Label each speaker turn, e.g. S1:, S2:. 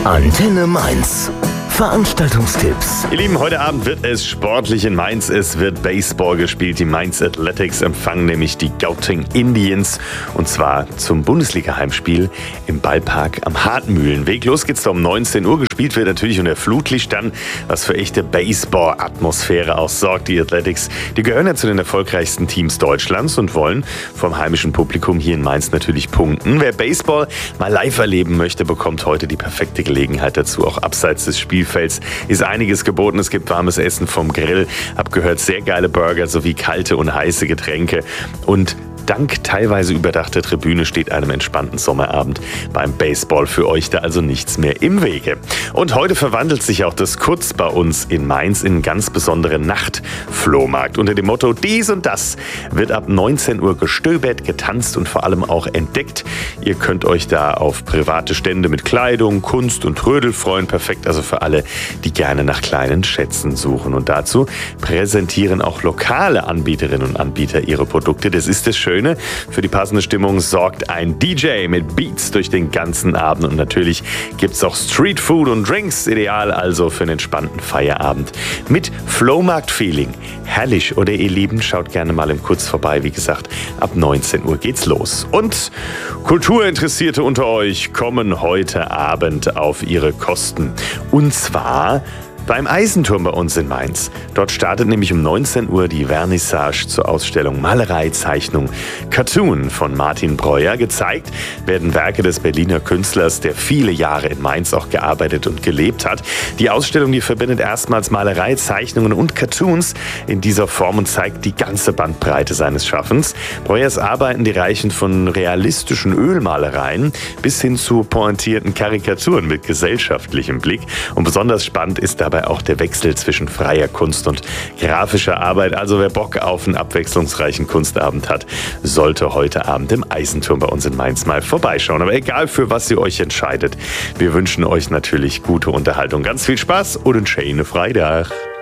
S1: Antenne Mainz. Veranstaltungstipps.
S2: Ihr Lieben, heute Abend wird es sportlich in Mainz. Es wird Baseball gespielt. Die Mainz Athletics empfangen nämlich die Gauting Indians. Und zwar zum Bundesliga-Heimspiel im Ballpark am Hartmühlenweg. Los geht's da um 19 Uhr. Gespielt wird natürlich unter Flutlicht dann, was für echte Baseball-Atmosphäre auch sorgt. Die Athletics, die gehören ja zu den erfolgreichsten Teams Deutschlands und wollen vom heimischen Publikum hier in Mainz natürlich punkten. Wer Baseball mal live erleben möchte, bekommt heute die perfekte Gelegenheit dazu. Auch abseits des Spielfelds ist einiges geboten. Es gibt warmes Essen vom Grill, abgehört sehr geile Burger sowie kalte und heiße Getränke. Und dank teilweise überdachter Tribüne steht einem entspannten Sommerabend beim Baseball für euch da also nichts mehr im Wege. Und heute verwandelt sich auch das Kurz bei uns in Mainz in einen ganz besonderen Nachtflohmarkt. Unter dem Motto Dies und Das wird ab 19 Uhr gestöbert, getanzt und vor allem auch entdeckt. Ihr könnt euch da auf private Stände mit Kleidung, Kunst und Trödel freuen. Perfekt also für alle, die gerne nach kleinen Schätzen suchen. Und dazu präsentieren auch lokale Anbieterinnen und Anbieter ihre Produkte. Das ist das Schöne. Für die passende Stimmung sorgt ein DJ mit Beats durch den ganzen Abend. Und natürlich gibt es auch Street Food und Drinks. Ideal also für einen entspannten Feierabend mit Flohmarkt-Feeling. Herrlich, oder ihr Lieben? Schaut gerne mal im Kurz vorbei. Wie gesagt, ab 19 Uhr geht's los. Und Kulturinteressierte unter euch kommen heute Abend auf ihre Kosten. Und zwar beim Eisenturm bei uns in Mainz. Dort startet nämlich um 19 Uhr die Vernissage zur Ausstellung Malerei, Zeichnung, Cartoon von Martin Breuer. Gezeigt werden Werke des Berliner Künstlers, der viele Jahre in Mainz auch gearbeitet und gelebt hat. Die Ausstellung, die verbindet erstmals Malerei, Zeichnungen und Cartoons in dieser Form und zeigt die ganze Bandbreite seines Schaffens. Breuers Arbeiten, die reichen von realistischen Ölmalereien bis hin zu pointierten Karikaturen mit gesellschaftlichem Blick. Und besonders spannend ist dabei auch der Wechsel zwischen freier Kunst und grafischer Arbeit. Also wer Bock auf einen abwechslungsreichen Kunstabend hat, sollte heute Abend im Eisenturm bei uns in Mainz mal vorbeischauen. Aber egal, für was ihr euch entscheidet, wir wünschen euch natürlich gute Unterhaltung, ganz viel Spaß und einen schönen Freitag.